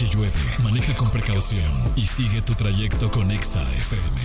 que llueve, maneja con precaución y sigue tu trayecto con Exa FM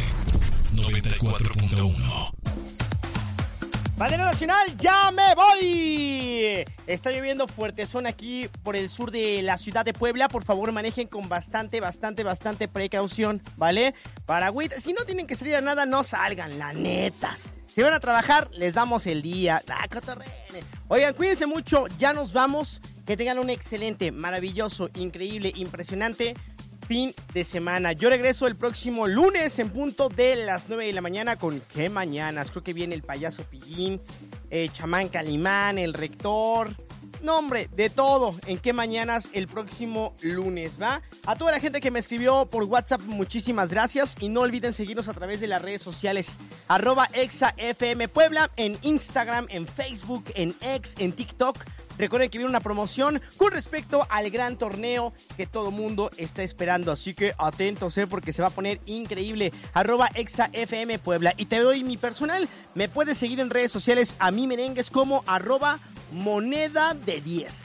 94.1. Bandera nacional, ya me voy. Está lloviendo fuertezón aquí por el sur de la ciudad de Puebla. Por favor, manejen con bastante precaución, ¿vale? Paragüita, si no tienen que salir a nada, no salgan, la neta. Si van a trabajar, les damos el día. Cotorrene. Oigan, cuídense mucho, ya nos vamos. Que tengan un excelente, maravilloso, increíble, impresionante fin de semana. Yo regreso el próximo lunes en punto de las 9 de la mañana con ¿Qué mañanas? Creo que viene el payaso Pillín, Chamán Calimán, el rector. No, hombre, de todo. ¿En Qué mañanas? El próximo lunes, ¿va? A toda la gente que me escribió por WhatsApp, muchísimas gracias. Y no olviden seguirnos a través de las redes sociales. @ExaFMPuebla en Instagram, en Facebook, en X, en TikTok. Recuerden que viene una promoción con respecto al gran torneo que todo mundo está esperando. Así que atentos, porque se va a poner increíble. @ExaFMPuebla. Y te doy mi personal. Me puedes seguir en redes sociales a mi merengues como @moneda de 10.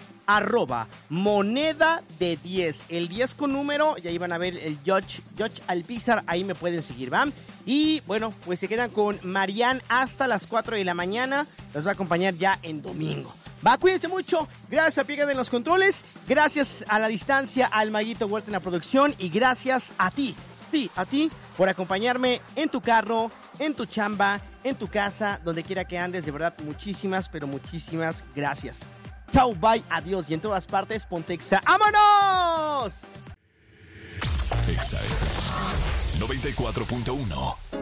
@moneda de 10. El 10 con número. Y ahí van a ver el George Alpizar. Ahí me pueden seguir, ¿va? Y bueno, pues se quedan con Marian hasta las 4 de la mañana. Los va a acompañar ya en domingo. Va, cuídense mucho. Gracias a Piega de los controles. Gracias a la distancia al Maguito Huerta en la producción. Y gracias a ti, por acompañarme en tu carro, en tu chamba, en tu casa, donde quiera que andes. De verdad, muchísimas, pero muchísimas gracias. Chau, bye, adiós. Y en todas partes, ponte Exa. ¡Vámonos! Exa FM 94.1.